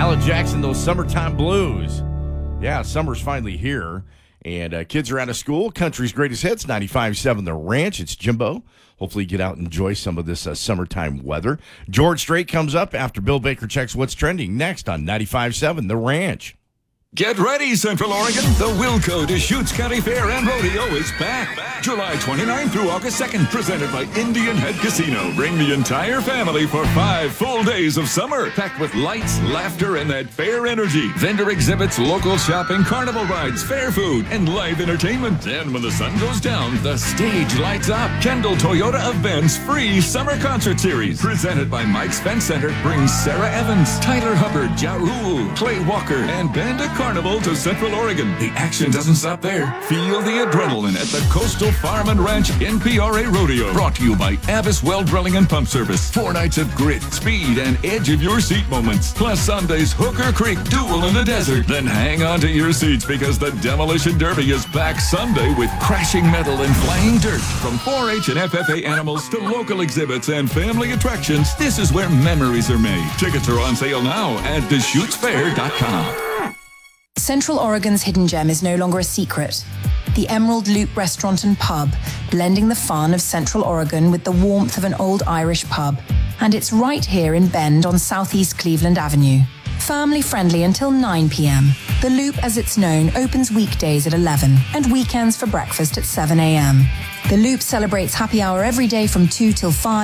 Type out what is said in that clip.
Alan Jackson, those summertime blues. Yeah, summer's finally here, and kids are out of school. Country's greatest hits, 95.7 The Ranch. It's Jimbo. Hopefully you get out and enjoy some of this summertime weather. George Strait comes up after Bill Baker checks what's trending next on 95.7 The Ranch. Get ready, Central Oregon. The Wilco Deschutes County Fair and Rodeo is back. July 29th through August 2nd, presented by Indian Head Casino. Bring the entire family for 5 full days of summer, packed with lights, laughter, and that fair energy. Vendor exhibits, local shopping, carnival rides, fair food, and live entertainment. And when the sun goes down, the stage lights up. Kendall Toyota Events free summer concert series, presented by Mike's Fence Center, brings Sarah Evans, Tyler Hubbard, Ja Rule, Clay Walker, and Banda Carnival to Central Oregon. The action doesn't stop there. Feel the adrenaline at the Coastal Farm and Ranch NPRA Rodeo. Brought to you by Abbas Well Drilling and Pump Service. 4 nights of grit, speed, and edge of your seat moments. Plus Sunday's Hooker Creek Duel in the Desert. Then hang on to your seats because the Demolition Derby is back Sunday with crashing metal and flying dirt. From 4-H and FFA animals to local exhibits and family attractions, this is where memories are made. Tickets are on sale now at DeschutesFair.com. Central Oregon's hidden gem is no longer a secret. The Emerald Loop Restaurant and Pub, blending the fun of Central Oregon with the warmth of an old Irish pub. And it's right here in Bend on Southeast Cleveland Avenue. Family friendly until 9 p.m. The Loop, as it's known, opens weekdays at 11 and weekends for breakfast at 7 a.m. The Loop celebrates happy hour every day from 2 till 5.